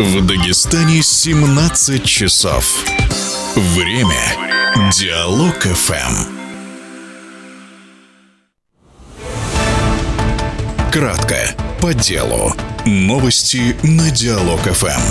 В Дагестане 17 часов. Время Диалог ФМ. Кратко, по делу. Новости на Диалог ФМ.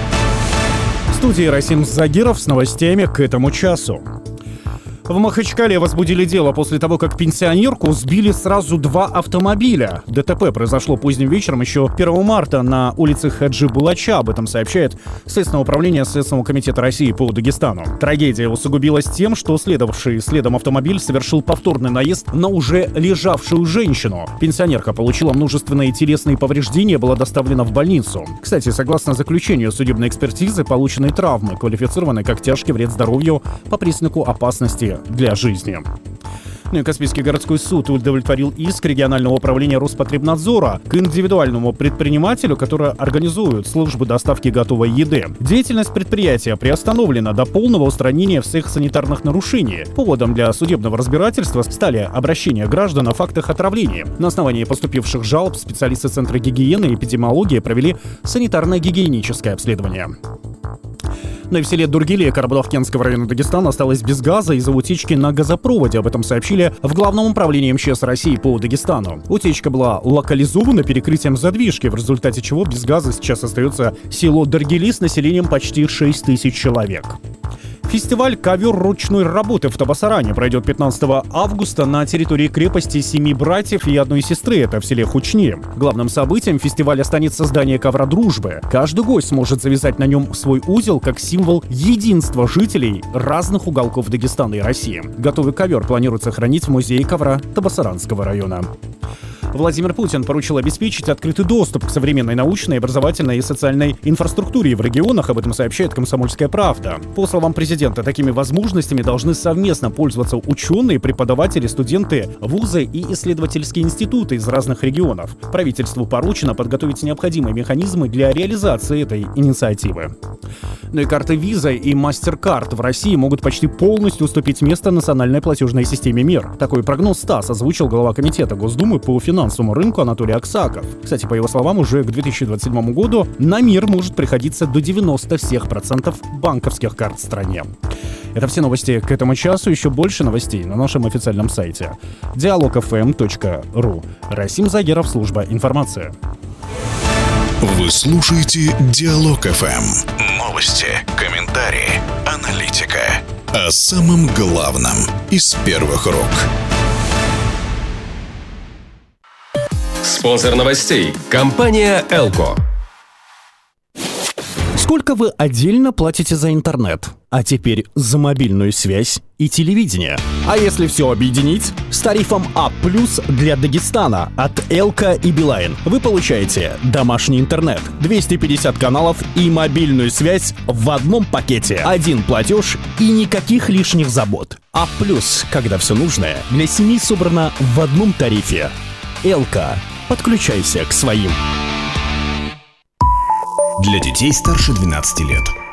В студии Расим Загиров с новостями к этому часу. В Махачкале возбудили дело после того, как пенсионерку сбили сразу два автомобиля. ДТП произошло поздним вечером еще 1 марта на улице Хаджи Булача. Об этом сообщает Следственное управление Следственного комитета России по Дагестану. Трагедия усугубилась тем, что следовавший следом автомобиль совершил повторный наезд на уже лежавшую женщину. Пенсионерка получила множественные телесные повреждения, была доставлена в больницу. Кстати, согласно заключению судебной экспертизы, полученные травмы квалифицированы как тяжкий вред здоровью по признаку опасности для жизни. Ну и Каспийский городской суд удовлетворил иск регионального управления Роспотребнадзора к индивидуальному предпринимателю, который организует службы доставки готовой еды. Деятельность предприятия приостановлена до полного устранения всех санитарных нарушений. Поводом для судебного разбирательства стали обращения граждан о фактах отравления. На основании поступивших жалоб специалисты Центра гигиены и эпидемиологии провели санитарно-гигиеническое обследование. На селе Дургиле Карабудовкенского района Дагестана осталось без газа из-за утечки на газопроводе. Об этом сообщили в Главном управлении МЧС России по Дагестану. Утечка была локализована перекрытием задвижки, в результате чего без газа сейчас остается село Дургили с населением почти 6 тысяч человек. Фестиваль «Ковер ручной работы» в Табасаране пройдет 15 августа на территории крепости 7 братьев и одной сестры, это в селе Хучни. Главным событием фестиваля станет создание ковра дружбы. Каждый гость сможет завязать на нем свой узел как символ единства жителей разных уголков Дагестана и России. Готовый ковер планируется хранить в музее ковра Табасаранского района. Владимир Путин поручил обеспечить открытый доступ к современной научной, образовательной и социальной инфраструктуре в регионах. Об этом сообщает «Комсомольская правда». По словам президента, такими возможностями должны совместно пользоваться ученые, преподаватели, студенты, вузы и исследовательские институты из разных регионов. Правительству поручено подготовить необходимые механизмы для реализации этой инициативы. Ну и карты Visa и MasterCard в России могут почти полностью уступить место национальной платежной системе МИР. Такой прогноз ТАСС озвучил глава комитета Госдумы по финансовому рынку Анатолий Аксаков. Кстати, по его словам, уже к 2027 году на МИР может приходиться до 90% банковских карт в стране. Это все новости к этому часу. Еще больше новостей на нашем официальном сайте dialogfm.ru. Расим Загиров, служба информации. Вы слушаете Диалог ФМ. Новости, комментарии, аналитика. О самом главном из первых рук. Спонсор новостей – компания «Элко». Сколько вы отдельно платите за интернет? А теперь за мобильную связь и телевидение. А если все объединить? С тарифом А+ для Дагестана от Элко и Билайн вы получаете домашний интернет, 250 каналов и мобильную связь в одном пакете. Один платеж и никаких лишних забот. А+, когда все нужное для семьи собрано в одном тарифе. Элко. Подключайся к своим. Для детей старше 12 лет.